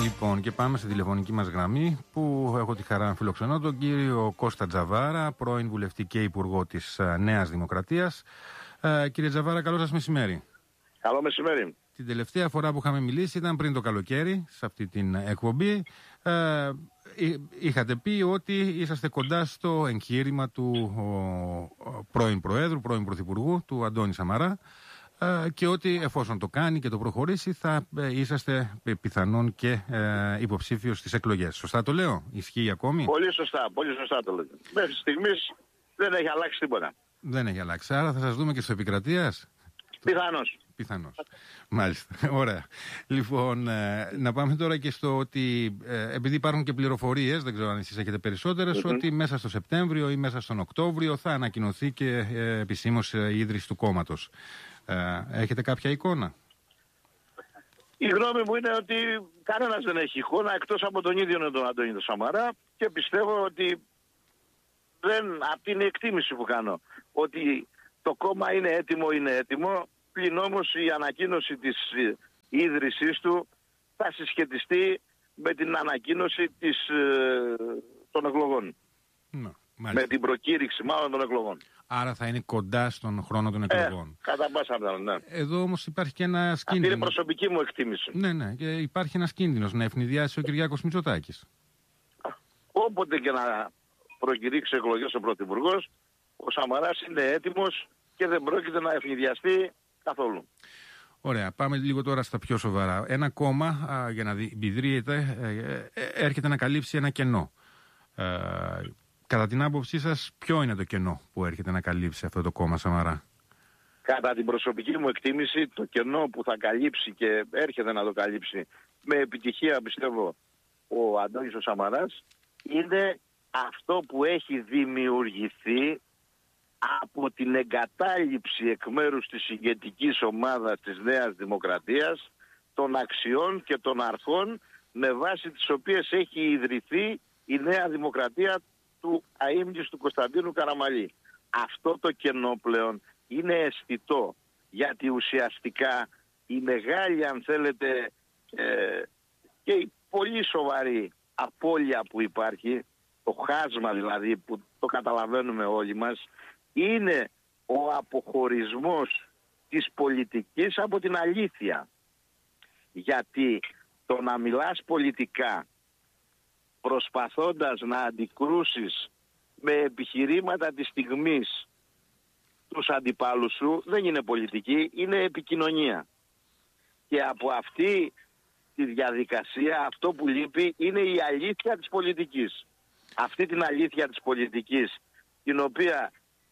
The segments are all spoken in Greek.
Λοιπόν, και πάμε στη τηλεφωνική μας γραμμή που έχω τη χαρά να φιλοξενώ τον κύριο Κώστα Τζαβάρα, πρώην βουλευτή και υπουργό της Νέας Δημοκρατίας. Κύριε Τζαβάρα, καλό σας μεσημέρι. Καλό μεσημέρι. Την τελευταία φορά που είχαμε μιλήσει ήταν πριν το καλοκαίρι, σε αυτή την εκπομπή. Είχατε πει ότι είσαστε κοντά στο εγχείρημα του πρώην Προέδρου, πρώην Πρωθυπουργού, του Αντώνη Σαμαρά, και ότι εφόσον το κάνει και το προχωρήσει θα είσαστε πιθανόν και υποψήφιος στις εκλογές. Σωστά το λέω? Ισχύει ακόμη? Πολύ σωστά το λέτε. Μέχρι στιγμής δεν έχει αλλάξει τίποτα. Δεν έχει αλλάξει. Άρα θα σας δούμε και στο επικρατείας? Πιθανώς. Μάλιστα. Ωραία. Λοιπόν, να πάμε τώρα και στο ότι επειδή υπάρχουν και πληροφορίες, δεν ξέρω αν εσείς έχετε περισσότερες, ότι μέσα στο Σεπτέμβριο ή μέσα στον Οκτώβριο θα ανακοινωθεί και επισήμως η ίδρυση του κόμματος. Έχετε κάποια εικόνα? Η γνώμη μου είναι ότι κανένας δεν έχει εικόνα εκτός από τον ίδιο τον Αντώνη Σαμαρά, και πιστεύω ότι αυτή είναι η εκτίμηση που κάνω, ότι το κόμμα είναι έτοιμο, πλην όμως η ανακοίνωση της ίδρυσής του θα συσχετιστεί με την ανακοίνωση των εκλογών. Με την προκήρυξη μάλλον των εκλογών. Άρα θα είναι κοντά στον χρόνο των εκλογών. Κατά πάσα πιθανότητα, ναι. Εδώ όμως υπάρχει και ένα κίνδυνο. Αυτή είναι προσωπική μου εκτίμηση. Ναι, και υπάρχει ένας κίνδυνος να ευνηδιάσει ο Κυριάκος Μητσοτάκης. Όποτε και να προκηρύξει εκλογές ο Πρωθυπουργός, ο Σαμαράς είναι έτοιμος και δεν πρόκειται να ευνηδιαστεί καθόλου. Ωραία, πάμε λίγο τώρα στα πιο σοβαρά. Ένα κόμμα, για να ιδρύεται, έρχεται να καλύψει ένα κενό. Κατά την άποψή σας, ποιο είναι το κενό που έρχεται να καλύψει αυτό το κόμμα Σαμαρά? Κατά την προσωπική μου εκτίμηση, το κενό που θα καλύψει και έρχεται να το καλύψει με επιτυχία, πιστεύω, ο Αντώνης ο Σαμαράς, είναι αυτό που έχει δημιουργηθεί από την εγκατάλειψη εκ μέρους της ηγετικής ομάδας της Νέας Δημοκρατίας των αξιών και των αρχών με βάση τις οποίες έχει ιδρυθεί η Νέα Δημοκρατία του αείμνηστου Κωνσταντίνου Καραμαλή. Αυτό το κενό πλέον είναι αισθητό, γιατί ουσιαστικά η μεγάλη, αν θέλετε, και η πολύ σοβαρή απώλεια που υπάρχει, το χάσμα δηλαδή που το καταλαβαίνουμε όλοι μας, είναι ο αποχωρισμός της πολιτικής από την αλήθεια. Γιατί το να μιλάς πολιτικά προσπαθώντας να αντικρούσεις με επιχειρήματα της στιγμής τους αντιπάλους σου δεν είναι πολιτική, είναι επικοινωνία. Και από αυτή τη διαδικασία αυτό που λείπει είναι η αλήθεια της πολιτικής. Αυτή την αλήθεια της πολιτικής, την οποία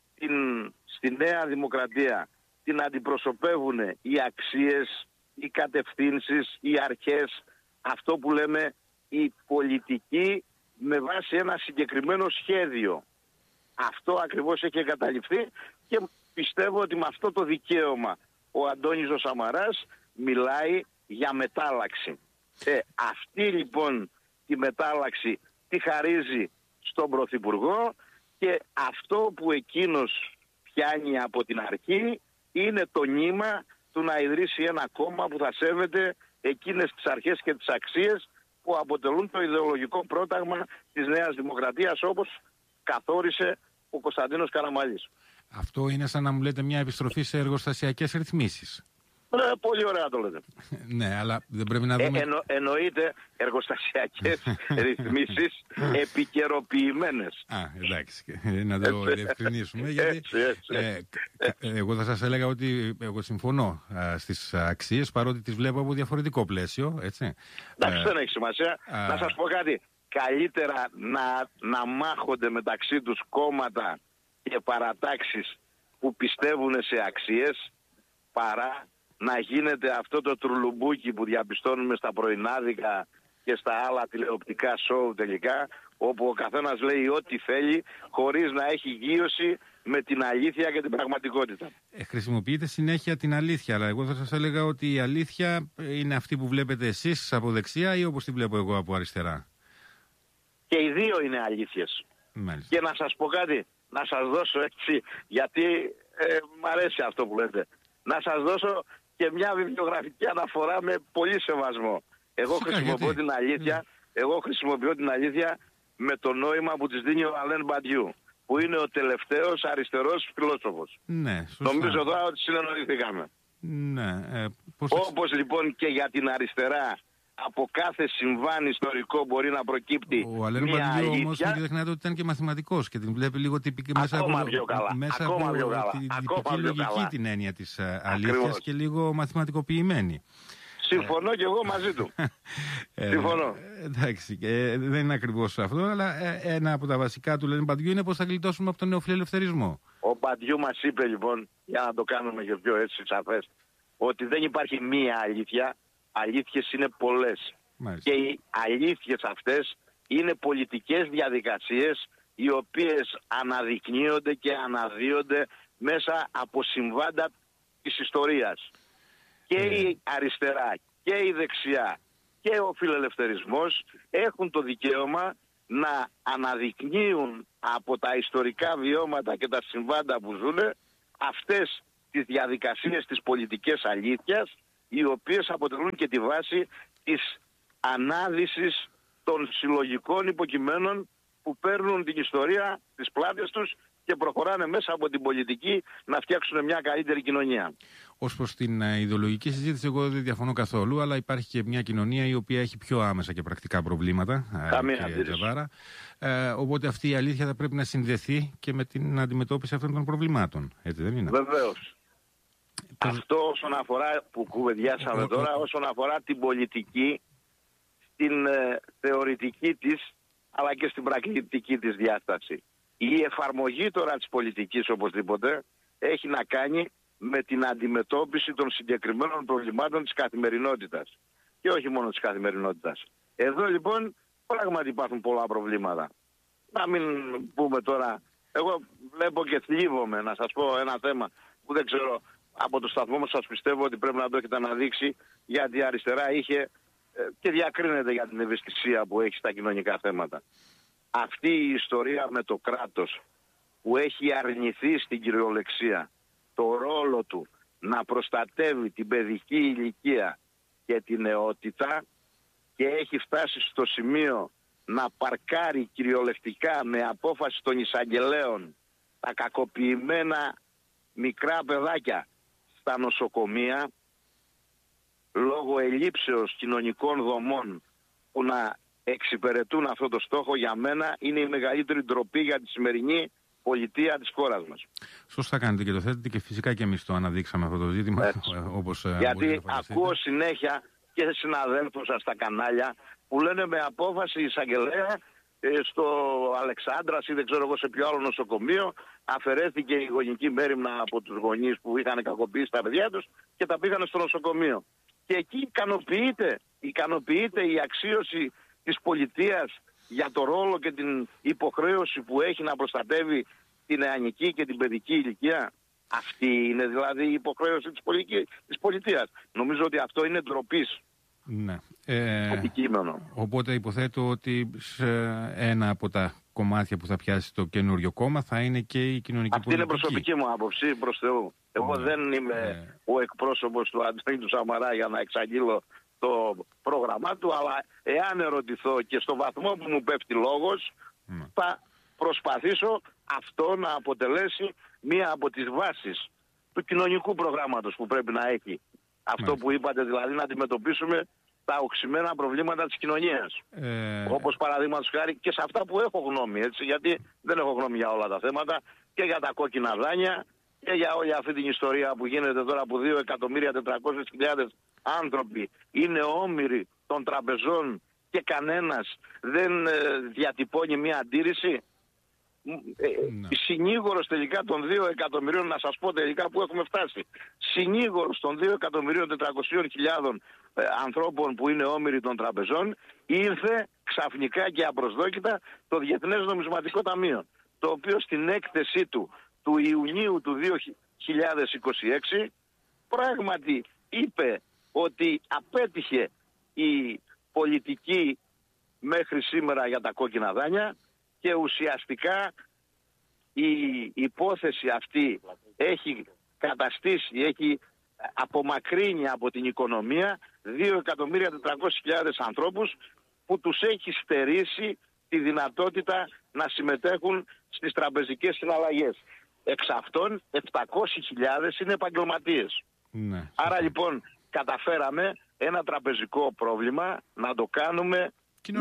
στη Νέα Δημοκρατία την αντιπροσωπεύουν οι αξίες, οι κατευθύνσεις, οι αρχές, αυτό που λέμε η πολιτική με βάση ένα συγκεκριμένο σχέδιο. Αυτό ακριβώς έχει εγκαταλειφθεί και πιστεύω ότι με αυτό το δικαίωμα ο Αντώνης ο Σαμαράς μιλάει για μετάλλαξη. Αυτή λοιπόν τη μετάλλαξη τη χαρίζει στον Πρωθυπουργό, και αυτό που εκείνος πιάνει από την αρχή είναι το νήμα του να ιδρύσει ένα κόμμα που θα σέβεται εκείνες τις αρχές και τις αξίες που αποτελούν το ιδεολογικό πρόταγμα της Νέας Δημοκρατίας, όπως καθόρισε ο Κωνσταντίνος Καραμαλής. Αυτό είναι σαν να μου λέτε μια επιστροφή σε εργοστασιακές ρυθμίσεις. Πολύ ωραία το λέτε. Ναι, αλλά δεν πρέπει να δούμε... Εννοείται εργοστασιακές ρυθμίσεις επικαιροποιημένες. Εντάξει, να το διευκρινίσουμε, γιατί εγώ θα σας έλεγα ότι εγώ συμφωνώ στις αξίες, παρότι τις βλέπω από διαφορετικό πλαίσιο, έτσι. Εντάξει, δεν έχει σημασία. Να σας πω κάτι. Καλύτερα να μάχονται μεταξύ τους κόμματα και παρατάξεις που πιστεύουν σε αξίες, παρά να γίνεται αυτό το τρουλουμπούκι που διαπιστώνουμε στα πρωινάδικα και στα άλλα τηλεοπτικά σοου τελικά, όπου ο καθένας λέει ό,τι θέλει χωρίς να έχει γείωση με την αλήθεια και την πραγματικότητα. Χρησιμοποιείτε συνέχεια την αλήθεια, αλλά εγώ θα σας έλεγα ότι η αλήθεια είναι αυτή που βλέπετε εσείς από δεξιά ή όπως τη βλέπω εγώ από αριστερά? Και οι δύο είναι αλήθειες. Μάλιστα. Και να σας πω κάτι, να σας δώσω έτσι, γιατί μ' αρέσει αυτό που λέτε, να σας δώσω και μια βιβλιογραφική αναφορά με πολύ σεβασμό. Εγώ χρησιμοποιώ την αλήθεια, με το νόημα που της δίνει ο Αλέν Μπαντιού, που είναι ο τελευταίος αριστερός φιλόσοφος. Ναι, σωστά. Νομίζω τώρα ότι συνεννοηθήκαμε. Ναι, όπως λοιπόν και για την αριστερά, από κάθε συμβάν ιστορικό μπορεί να προκύπτει ο Αλέν μια Μπαντιού αλήθεια. όμως μην ξεχνάτε ότι ήταν και μαθηματικός και την βλέπει λίγο μέσα από την τυπική λογική την έννοια της αλήθειας και λίγο μαθηματικοποιημένη. Συμφωνώ και εγώ μαζί του. Συμφωνώ. Εντάξει, δεν είναι ακριβώς αυτό, αλλά ένα από τα βασικά του Αλέν Μπαντιού είναι πώς θα γλιτώσουμε από τον νεοφιλελευθερισμό. Ο Μπαντιού μας είπε λοιπόν, για να το κάνουμε και πιο έτσι σαφές, ότι δεν υπάρχει μία αλήθεια, αλήθειες είναι πολλές. Μάλιστα. Και οι αλήθειες αυτές είναι πολιτικές διαδικασίες οι οποίες αναδεικνύονται και αναδύονται μέσα από συμβάντα της ιστορίας. Και η αριστερά και η δεξιά και ο φιλελευθερισμός έχουν το δικαίωμα να αναδεικνύουν από τα ιστορικά βιώματα και τα συμβάντα που ζουν αυτές τις διαδικασίες της πολιτικής αλήθειας, οι οποίες αποτελούν και τη βάση της ανάδυσης των συλλογικών υποκειμένων που παίρνουν την ιστορία στις πλάτες τους και προχωράνε μέσα από την πολιτική να φτιάξουν μια καλύτερη κοινωνία. Ως προς την ιδεολογική συζήτηση, εγώ δεν διαφωνώ καθόλου, αλλά υπάρχει και μια κοινωνία η οποία έχει πιο άμεσα και πρακτικά προβλήματα. Καμία αντίρρηση. Οπότε αυτή η αλήθεια θα πρέπει να συνδεθεί και με την αντιμετώπιση αυτών των προβλημάτων. Έτσι δεν είναι? Βεβαίως. Αυτό όσον αφορά, που κουβεντιάσαμε τώρα, όσον αφορά την πολιτική, στην θεωρητική της, αλλά και στην πρακτική της διάσταση. Η εφαρμογή τώρα της πολιτικής οπωσδήποτε έχει να κάνει με την αντιμετώπιση των συγκεκριμένων προβλημάτων της καθημερινότητας. Και όχι μόνο της καθημερινότητας. Εδώ λοιπόν πράγματι υπάρχουν πολλά προβλήματα. Να μην πούμε τώρα, εγώ βλέπω και θλίβομαι να σας πω ένα θέμα που δεν ξέρω, από το σταθμό μας σας πιστεύω ότι πρέπει να το έχετε αναδείξει, γιατί η αριστερά είχε και διακρίνεται για την ευαισθησία που έχει στα κοινωνικά θέματα. Αυτή η ιστορία με το κράτος που έχει αρνηθεί στην κυριολεξία το ρόλο του να προστατεύει την παιδική ηλικία και την νεότητα και έχει φτάσει στο σημείο να παρκάρει κυριολεκτικά με απόφαση των εισαγγελέων τα κακοποιημένα μικρά παιδάκια στα νοσοκομεία λόγω ελλείψεως κοινωνικών δομών που να εξυπηρετούν αυτό το στόχο, για μένα είναι η μεγαλύτερη ντροπή για τη σημερινή πολιτεία της χώρας μας. Σωστά κάνετε και το θέτετε και φυσικά και εμείς το αναδείξαμε αυτό το ζήτημα. Όπως γιατί ακούω συνέχεια και συναδέλφους σας στα κανάλια που λένε με απόφαση εισαγγελέα στο Αλεξάνδρας ή δεν ξέρω εγώ σε ποιο άλλο νοσοκομείο αφαιρέθηκε η γονική μέριμνα από τους γονείς που είχαν κακοποιήσει τα παιδιά τους και τα πήγανε στο νοσοκομείο. Και εκεί ικανοποιείται η αξίωση της πολιτείας για το ρόλο και την υποχρέωση που έχει να προστατεύει την νεανική και την παιδική ηλικία. Αυτή είναι δηλαδή η υποχρέωση της πολιτείας. Νομίζω ότι αυτό είναι ντροπής. Ναι. Αντικείμενο. Οπότε υποθέτω ότι σε ένα από τα κομμάτια που θα πιάσει το καινούριο κόμμα θα είναι και η κοινωνική πολιτική. Αυτή είναι προσωπική μου άποψη, προς Θεού. Εγώ δεν είμαι ο εκπρόσωπος του Αντώνη του Σαμαρά για να εξαγγείλω το πρόγραμμά του, αλλά εάν ερωτηθώ και στο βαθμό που μου πέφτει λόγος, θα προσπαθήσω αυτό να αποτελέσει μία από τις βάσεις του κοινωνικού προγράμματος που πρέπει να έχει. Αυτό που είπατε, δηλαδή να αντιμετωπίσουμε τα οξυμένα προβλήματα της κοινωνίας. Όπως παραδείγματος χάρη και σε αυτά που έχω γνώμη, έτσι, γιατί δεν έχω γνώμη για όλα τα θέματα, και για τα κόκκινα δάνεια και για όλη αυτή την ιστορία που γίνεται τώρα που 2.400.000 άνθρωποι είναι όμηροι των τραπεζών και κανένας δεν διατυπώνει μια αντίρρηση. Συνήγορος τελικά των 2 εκατομμυρίων, να σας πω τελικά που έχουμε φτάσει, συνήγορος των 2.400.000 ανθρώπων που είναι όμηροι των τραπεζών ήρθε ξαφνικά και απροσδόκητα το Διεθνές Νομισματικό Ταμείο, το οποίο στην έκθεσή του Ιουνίου του 2026 πράγματι είπε ότι απέτυχε η πολιτική μέχρι σήμερα για τα κόκκινα δάνεια και ουσιαστικά η υπόθεση αυτή έχει καταστήσει, έχει απομακρύνει από την οικονομία 2.400.000 ανθρώπους που τους έχει στερήσει τη δυνατότητα να συμμετέχουν στις τραπεζικές συναλλαγές. Εξ αυτών 700.000 είναι επαγγελματίες. Ναι. Άρα λοιπόν καταφέραμε ένα τραπεζικό πρόβλημα να το κάνουμε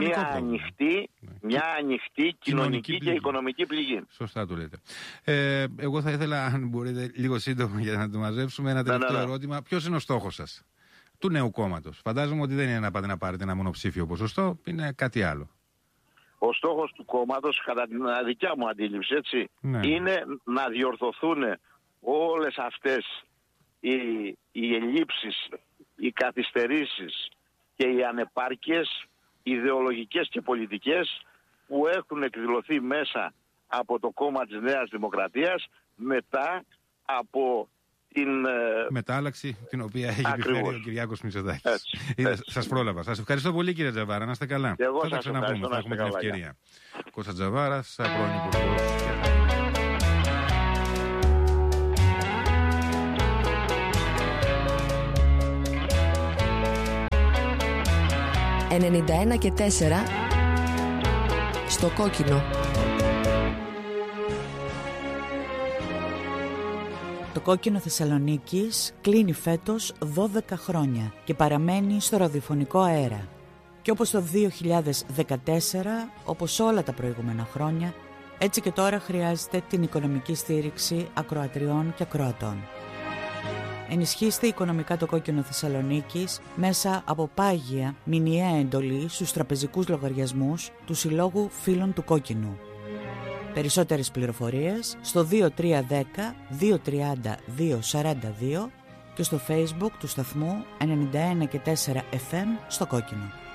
μια ανοιχτή κοινωνική και οικονομική πληγή. Σωστά το λέτε. Εγώ θα ήθελα, αν μπορείτε, λίγο σύντομα για να το μαζέψουμε, ένα τελευταίο ερώτημα. Ποιος είναι ο στόχος σας, του νέου κόμματος? Φαντάζομαι ότι δεν είναι να πάτε να πάρετε ένα μονοψήφιο ποσοστό, είναι κάτι άλλο. Ο στόχος του κόμματος, κατά την δικιά μου αντίληψη, έτσι, είναι να διορθωθούν όλες αυτές οι ελλείψεις, οι καθυστερήσεις και οι ανεπάρκειες ιδεολογικές και πολιτικές που έχουν εκδηλωθεί μέσα από το κόμμα της Νέας Δημοκρατίας μετά από την μετάλλαξη την οποία έχει επιφέρει ο Κυριάκος Μητσοτάκης. Σας πρόλαβα. Σας ευχαριστώ πολύ, κύριε Τζαβάρα. Να είστε καλά. Εγώ θα ξαναπούμε, θα έχουμε την ευκαιρία. Κώστας Τζαβάρας, πρώην Υπουργός. 91 και 4 στο κόκκινο. Το κόκκινο Θεσσαλονίκης κλείνει φέτος 12 χρόνια και παραμένει στο ραδιοφωνικό αέρα. Και όπως το 2014, όπως όλα τα προηγούμενα χρόνια, έτσι και τώρα χρειάζεται την οικονομική στήριξη ακροατριών και ακροατών. Ενισχύστε οικονομικά το κόκκινο Θεσσαλονίκης μέσα από πάγια μηνιαία εντολή στους τραπεζικούς λογαριασμούς του Συλλόγου Φίλων του Κόκκινου. Περισσότερες πληροφορίες στο 2310 230 242 και στο Facebook του σταθμού 91 και 4 FM στο Κόκκινο.